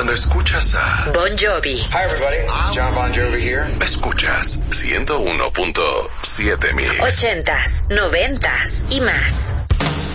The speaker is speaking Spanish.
cuando escuchas a Bon Jovi. Hi everybody, John Bon Jovi here. Escuchas 101.7 Mix. 80s, 90s y más.